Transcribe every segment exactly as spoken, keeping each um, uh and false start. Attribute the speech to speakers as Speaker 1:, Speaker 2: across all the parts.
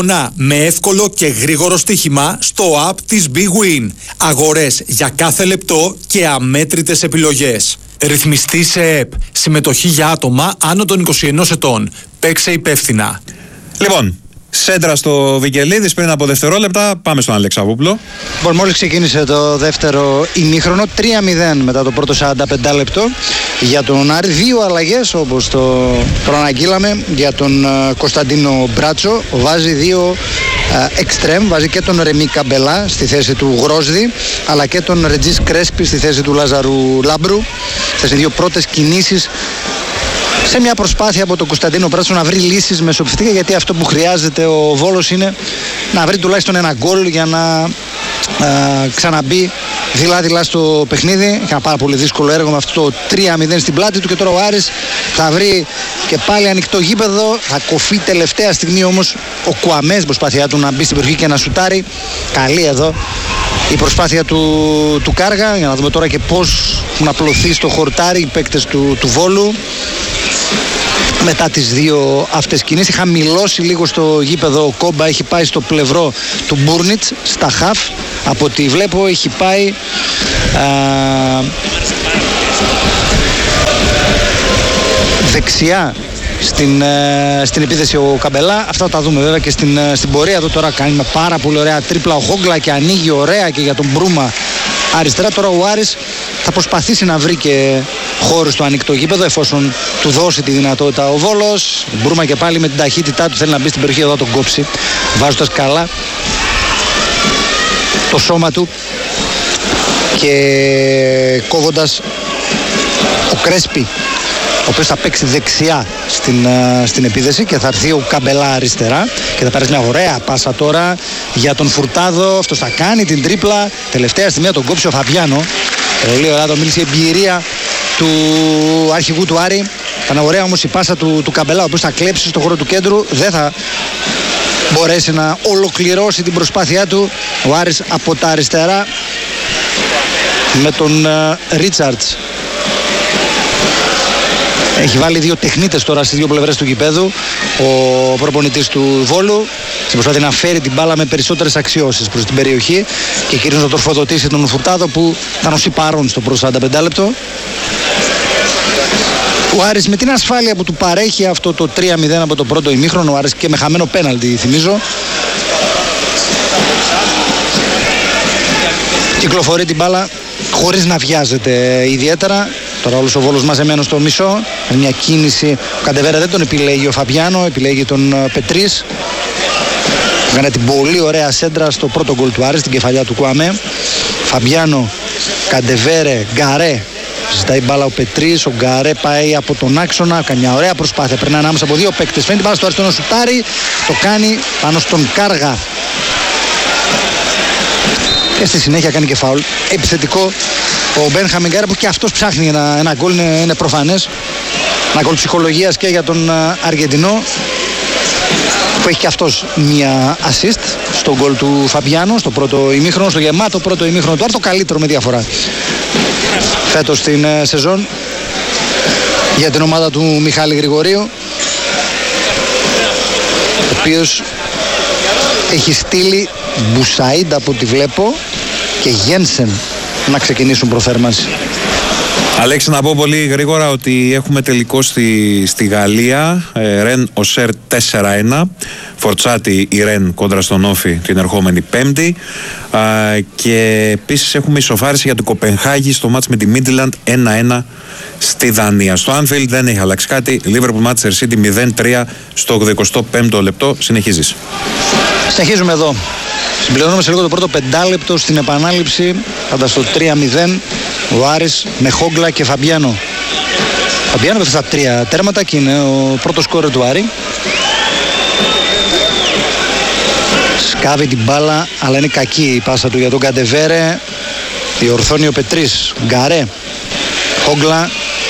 Speaker 1: Με εύκολο και γρήγορο στοίχημα στο app της Big Win. Αγορές για κάθε λεπτό και αμέτρητες επιλογές. Ρυθμιστή σε ΕΠ. Συμμετοχή για άτομα άνω των είκοσι ενός ετών. Παίξε υπεύθυνα.
Speaker 2: Λοιπόν, σέντρα στο Βικελίδης πριν από δευτερόλεπτα. Πάμε στον Αλεξαβούπλο.
Speaker 3: Λοιπόν, μόλις ξεκίνησε το δεύτερο ημίχρονο, τρία μηδέν μετά το πρώτο σαράντα πέντε λεπτό για τον Άρη. Δύο αλλαγές όπως το προαναγγείλαμε για τον uh, Κωνσταντίνο Μπράτσο. Βάζει δύο εξτρέμ, uh, βάζει και τον Ρεμί Καμπελά στη θέση του Γρόσδη, αλλά και τον Ρετζής Κρέσπη στη θέση του Λάζαρου Λάμπρου. Αυτές είναι δύο πρώτες κινήσεις σε μια προσπάθεια από τον Κωνσταντίνο Μπράτσο να βρει λύσεις μεσοπιθετικά, γιατί αυτό που χρειάζεται ο Βόλος είναι να βρει τουλάχιστον ένα γκολ για να α, ξαναμπεί δειλά-δειλά στο παιχνίδι. Είχε ένα πάρα πολύ δύσκολο έργο με αυτό το τρία μηδέν στην πλάτη του και τώρα ο Άρης θα βρει και πάλι ανοιχτό γήπεδο. Θα κοφεί τελευταία στιγμή όμως ο Κουαμέ στην προσπάθειά του να μπει στην περιοχή και να σουτάρει. Καλή εδώ η προσπάθεια του, του Κάργα, για να δούμε τώρα και πώς έχουν απλωθεί στο χορτάρι οι παίκτες του, του Βόλου. Μετά τις δύο αυτές κινήσεις είχα χαμηλώσει λίγο στο γήπεδο ο Κόμπα, έχει πάει στο πλευρό του Μπούρνιτς στα χαφ, από ό,τι βλέπω έχει πάει α, δεξιά στην, ε, στην επίθεση ο Καμπελά. Αυτά θα τα δούμε βέβαια και στην, ε, στην πορεία. Εδώ τώρα κάνει με πάρα πολύ ωραία τρίπλα ο Χόγκλα και ανοίγει ωραία και για τον Μπρούμα αριστερά. Τώρα ο Άρης θα προσπαθήσει να βρει και χώρους στο ανοιχτό γήπεδο εφόσον του δώσει τη δυνατότητα ο Βόλος. Ο Μπρούμα και πάλι με την ταχύτητά του θέλει να μπει στην περιοχή, εδώ τον κόψει βάζοντας καλά το σώμα του και κόβοντας ο Κρέσπη, ο οποίος θα παίξει δεξιά στην, uh, στην επίθεση και θα έρθει ο Καμπελά αριστερά και θα περάσει μια ωραία πάσα τώρα για τον Φουρτάδο. Αυτός θα κάνει την τρίπλα, τελευταία στιγμή θα τον κόψει ο Φαμπιάνο. Πολύ ωραία, το μίλησε η εμπειρία του αρχηγού του Άρη. Ήταν ωραία όμως η πάσα του, του Καμπελά, ο οποίος θα κλέψει στο χώρο του κέντρου, δεν θα μπορέσει να ολοκληρώσει την προσπάθειά του. Ο Άρης από τα αριστερά με τον Ρίτσαρτς. Uh, Έχει βάλει δύο τεχνίτες τώρα στις δύο πλευρές του γηπέδου ο προπονητής του Βόλου, στην προσπάθεια να φέρει την μπάλα με περισσότερες αξιώσεις προς την περιοχή και κυρίως να τροφοδοτήσει τον Φουρτάδο που θα νοσεί παρόν στο πρώτο σαράντα πέντε λεπτό. Ο Άρης με την ασφάλεια που του παρέχει αυτό το τρία μηδέν από το πρώτο ημίχρονο, ο Άρης και με χαμένο πέναλτι θυμίζω, κυκλοφορεί την μπάλα χωρίς να βιάζεται ιδιαίτερα. Τώρα όλος ο Βόλος μαζεμένος στο μισό. Με μια κίνηση ο Καντεβέρα δεν τον επιλέγει ο Φαμπιάνο, επιλέγει τον Πετρίς. Έκανε την πολύ ωραία σέντρα στο πρώτο γκολ του Άρη, στην κεφαλιά του Κουαμέ. Φαμπιάνο, Καντεβέρε, Γκαρέ. Ζητάει μπάλα ο Πετρίς, ο Γκαρέ πάει από τον άξονα, κάνει μια ωραία προσπάθεια. Περνάει ανάμεσα από δύο παίκτες. Φαίνεται μπάλα στο αριστερό σουτάρι, το κάνει πάνω στον Κάργα. Και στη συνέχεια κάνει και φάουλ. Επιθετικό ο Μπένχαμιν Γκάρε που και αυτός ψάχνει ένα, ένα γκολ, είναι, είναι προφανές. Ένα γκολ ψυχολογίας και για τον Αργεντινό που έχει και αυτός μία assist στο γκολ του Φαμπιάνο στο πρώτο ημίχρονο, στο γεμάτο πρώτο ημίχρονο του Άρη, το καλύτερο με διαφορά φέτος στην uh, σεζόν για την ομάδα του Μιχάλη Γρηγορίου, ο οποίος έχει στείλει Μπουσαΐντ από ό,τι βλέπω και Γένσεν να ξεκινήσουν προθέρμανση.
Speaker 2: Αλέξη, να πω πολύ γρήγορα ότι έχουμε τελικό στη, στη Γαλλία. ε, Ρεν Οσέρ τέσσερα ένα, Φορτσάτη η Ρεν κόντρα στον Όφι την ερχόμενη Πέμπτη, α, και επίσης έχουμε ισοφάριση για το Κοπενχάγη στο μάτς με τη Μίντλαντ ένα ένα στη Δανία. Στο Άνφιλντ δεν έχει αλλάξει κάτι. Liverpool Manchester City μηδέν τρία στο ογδοηκοστό πέμπτο λεπτό. Συνεχίζεις.
Speaker 3: Συνεχίζουμε εδώ. Συμπληρώνουμε σε λίγο το πρώτο πεντάλεπτο στην επανάληψη. Πάντα στο τρία μηδέν ο Άρης με Χόγκλα και Φαμπιάνο. Φαμπιάνο με αυτά τα τρία τέρματα και είναι ο πρώτος σκόρερ του Άρη. Σκάβει την μπάλα, αλλά είναι κακή η πάσα του για τον Καντεβέρε. Διορθώνει ο Πετρίς. Γκαρέ. Χόγκλα.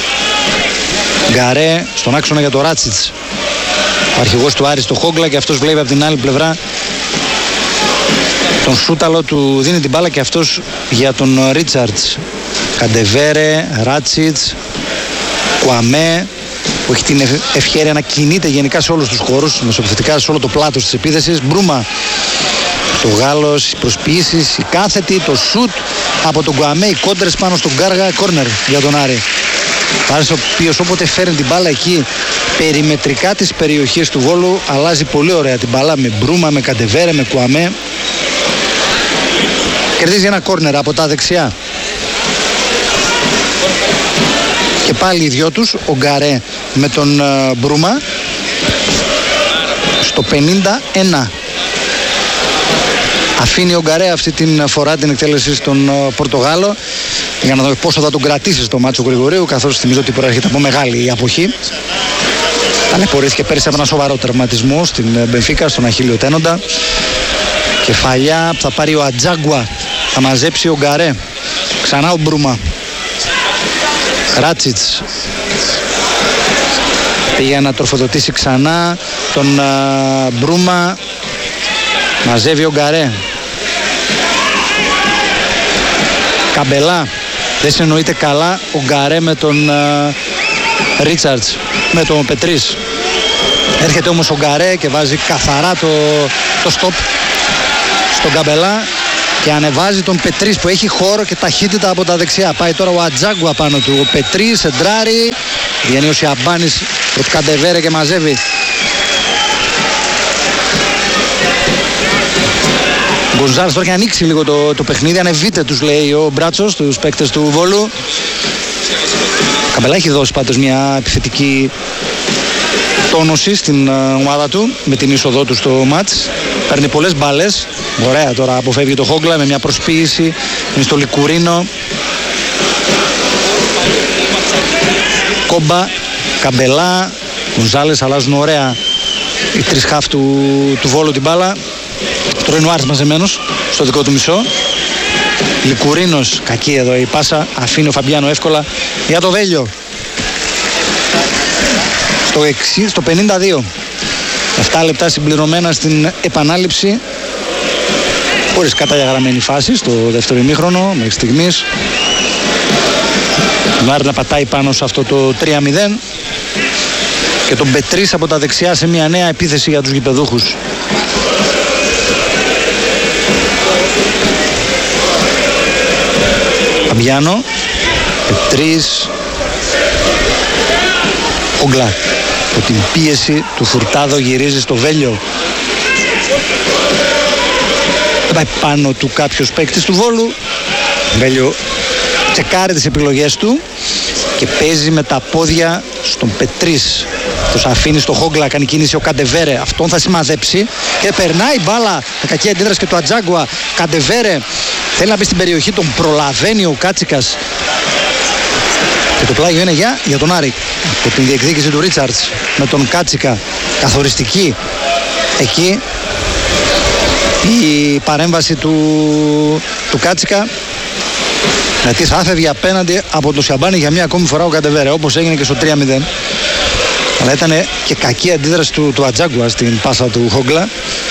Speaker 3: Γκαρέ στον άξονα για το Ράτσιτς. Ο αρχηγός του Άρη στο Χόγκλα και αυτός βλέπει από την άλλη πλευρά τον Σούταλο, του δίνει την μπάλα και αυτός για τον Ρίτσαρτς. Καντεβέρε, Ράτσιτς, Κουαμέ, που έχει την ευχέρεια να κινείται γενικά σε όλους τους χώρους, μεσοπιθετικά σε όλο το πλάτος της επίθεσης. Μπρούμα, το Γάλλος, οι προσποιήσεις, η κάθετη, το σουτ από τον Γκουαμέ, οι κόντρες πάνω στον Γκάργα, κόρνερ για τον Άρη. Άρης ο οποίος όποτε φέρνει την μπάλα εκεί περιμετρικά της περιοχής του Βόλου αλλάζει πολύ ωραία την μπάλα με Μπρούμα, με Καντεβέρε, με Γκουαμέ. Κερδίζει ένα κόρνερ από τα δεξιά. Και πάλι οι δυο τους, ο Γκαρέ με τον uh, Μπρούμα, στο πενήντα ένα. Αφήνει ο Γκαρέ αυτή την φορά την εκτέλεση στον uh, Πορτογάλο για να δω πόσο θα τον κρατήσει στο μάτσο Γρηγορίου, καθώς θυμίζω ότι προέρχεται από μεγάλη αποχή. Ταλαιπωρήθηκε πέρυσι από ένα σοβαρό τερματισμό στην Μπενφίκα, στον Αχίλιο Τένοντα. Κεφαλιά θα πάρει ο Ατζάγκουα, θα μαζέψει ο Γκαρέ. Ξανά ο Μπρούμα. Ράτσιτς πήγε να τροφοδοτήσει ξανά τον uh, Μπρούμα. Μαζεύει ο Γκαρέ. Καμπελά. Δεν συνοείται καλά ο Γκαρέ με τον uh, Ρίτσαρτς, με τον Πετρίς. Έρχεται όμως ο Γκαρέ και βάζει καθαρά το, το stop στον Καμπελά και ανεβάζει τον Πετρίς που έχει χώρο και ταχύτητα από τα δεξιά. Πάει τώρα ο Ατζάγκουα πάνω του. Ο Πετρίς, εντράρει. Βγαίνει ο Σιαμπάνης προς Καντεβέρε και μαζεύει. Γκονζάλες τώρα και ανοίξει λίγο το, το παιχνίδι. Ανεβείτε τους λέει ο Μπράτσος, τους παίκτες του Βόλου. Καμπελά έχει δώσει πάντως μια επιθετική τόνωση στην ομάδα του με την είσοδό του στο μάτς. Παίρνει πολλές μπάλες. Ωραία τώρα αποφεύγει το Χόγκλα με μια προσποίηση. Είναι στο Λικουρίνο. Κόμπα, Καμπελά, Γκονζάλες αλλάζουν ωραία οι τρεις χαφ του, του Βόλου την μπάλα. Τώρα είναι ο Άρης μαζεμένος στο δικό του μισό. Λικουρίνος, κακή εδώ η πάσα. Αφήνει ο Φαμπιάνο εύκολα για το Βέλιο. Στο, εξήντα, στο πενήντα δύο. επτά λεπτά συμπληρωμένα στην επανάληψη. Χωρίς καταγεγραμμένη φάση στο δεύτερο ημίχρονο μέχρι στιγμής. Ο Άρης να πατάει πάνω σε αυτό το τρία μηδέν. Και τον Πετρίς από τα δεξιά σε μια νέα επίθεση για τους γηπεδούχους. Φαμπιάνο, Πετρίς, Όγκλα. Από την πίεση του Φουρτάδο γυρίζει στο Βέλιο. Δεν πάει πάνω του κάποιος παίκτης του Βόλου. Βέλιο τσεκάρει τις επιλογές του και παίζει με τα πόδια στον Πετρίς. Τους αφήνει στο Χόγκλα, κάνει κίνηση ο Καντεβέρε. Αυτόν θα σημαδέψει και περνάει μπάλα. Με κακή αντίδραση και του Ατζάγκουα. Καντεβέρε θέλει να μπει στην περιοχή, τον προλαβαίνει ο Κάτσικας. Και το πλάγιο είναι για, για τον Άρη. Από την διεκδίκηση του Ρίτσαρτς με τον Κάτσικα. Καθοριστική εκεί η παρέμβαση του, του Κάτσικα. Γιατί θα έφευγε απέναντι από το Σιαμπάνι για μία ακόμη φορά ο Καντεβέρε, όπως έγινε και στο τρία μηδέν. Αλλά ήταν και κακή αντίδραση του, του Ατζάγκουα στην πάσα του Χόγκλα.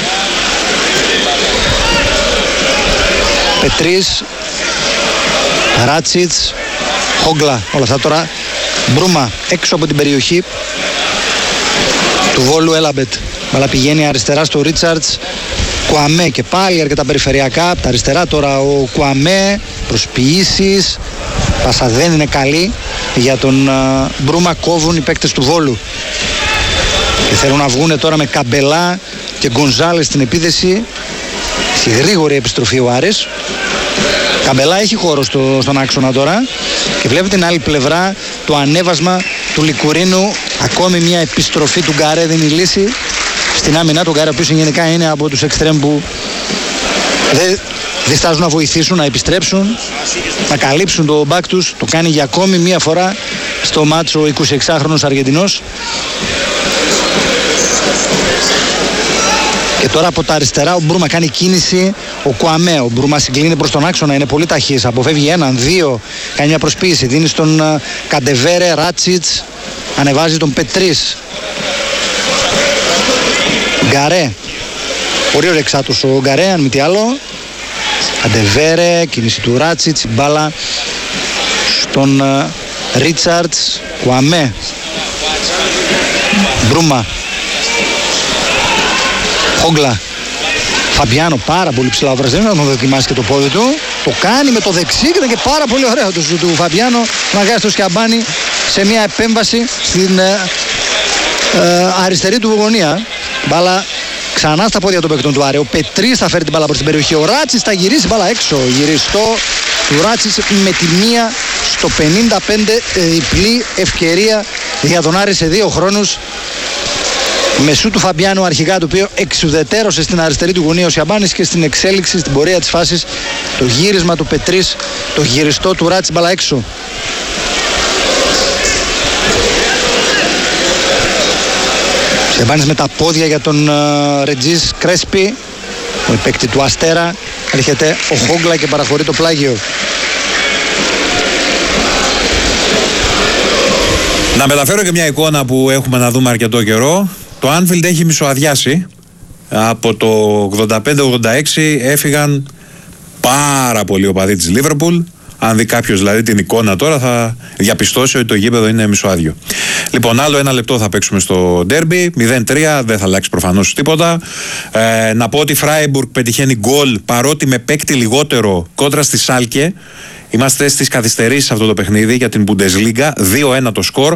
Speaker 3: Πετρίς, Ράτσιτς, Χόγκλα, όλα αυτά τώρα. Μπρούμα έξω από την περιοχή του Βόλου Έλαμπετ. Αλλά πηγαίνει αριστερά στο Ρίτσαρτς. Κουαμέ και πάλι αρκετά περιφερειακά. Από τα αριστερά τώρα ο Κουαμέ. Προσποιήσεις. Πάσα δεν είναι καλή για τον uh, Μπρούμα. Κόβουν οι παίκτες του Βόλου. Και θέλουν να βγουν τώρα με Καμπελά και Γκονζάλες στην επίθεση. Στη γρήγορη επιστροφή ο Άρης. Καμπελά έχει χώρο στο, στον άξονα τώρα. Και βλέπει την άλλη πλευρά το ανέβασμα του Λικουρίνου. Ακόμη μια επιστροφή του Γκαρέ δίνει λύση στην άμυνα του Γκαρέ, ο οποίος γενικά είναι από τους εξτρέμ που δεν διστάζουν να βοηθήσουν, να επιστρέψουν, να καλύψουν το μπακ τους. Το κάνει για ακόμη μια φορά στο μάτσο ο εικοσιεξάχρονος Αργεντινός. Και τώρα από τα αριστερά ο Μπρούμα κάνει κίνηση. Ο Κουαμέ, ο Μπρούμα συγκλίνει προς τον άξονα, είναι πολύ ταχύς. Αποφεύγει έναν, δύο, κάνει μια προσποίηση. Δίνει στον uh, Καντεβέρε, Ράτσιτς, ανεβάζει τον Πετρίς. Γκαρέ. Πολύ ωραία εξάτος ο Γκαρέ, αν μη τι άλλο. Καντεβέρε, κίνηση του Ράτσιτς, μπάλα στον uh, Ρίτσαρτς. Κουαμέ. Μπρούμα. Χόγκλα. Φαμπιάνο, πάρα πολύ ψηλά ο Βραζιλιάνος, να τον δοκιμάσει και το πόδι του. Το κάνει με το δεξί και ήταν και πάρα πολύ ωραίο το σου του Φαμπιάνο. Μαγάζει το Σιαμπάνι σε μια επέμβαση στην ε, ε, αριστερή του γωνία. Μπάλα ξανά στα πόδια των παικτών του Άρε. Ο Πετρής θα φέρει την μπάλα προς την περιοχή. Ο Ράτσης θα γυρίσει μπάλα έξω. Γυριστό του Ράτσης με τη μία στο πενήντα πέντε, διπλή ευκαιρία για τον Άρη σε δύο χρόνους. Μεσού του Φαμπιάνου αρχικά, το οποίο εξουδετέρωσε στην αριστερή του γωνία ο Σιαμπάνης, και στην εξέλιξη, στην πορεία της φάσης, το γύρισμα του Πετρής, το γυριστό του Ράτσι μπαλά έξω. Σιαμπάνης με τα πόδια για τον uh, Ρετζής Κρέσπι, ο παίκτη του Αστέρα. Έρχεται ο Χόγκλα και παραχωρεί το πλάγιο.
Speaker 2: Να μεταφέρω και μια εικόνα που έχουμε να δούμε αρκετό καιρό. Το Anfield έχει μισοαδιάσει. Από το ογδόντα πέντε ογδόντα έξι έφυγαν πάρα πολλοί οπαδοί της Liverpool. Αν δει κάποιος δηλαδή την εικόνα τώρα, θα διαπιστώσει ότι το γήπεδο είναι μισοάδιο. Λοιπόν, άλλο ένα λεπτό θα παίξουμε στο ντέρμπι. μηδέν τρία, δεν θα αλλάξει προφανώς τίποτα. Ε, να πω ότι η Freiburg πετυχαίνει γκολ, παρότι με παίκτη λιγότερο, κόντρα στη Σάλκε. Είμαστε στις καθυστερήσεις αυτό το παιχνίδι για την Bundesliga. δύο ένα το σκορ.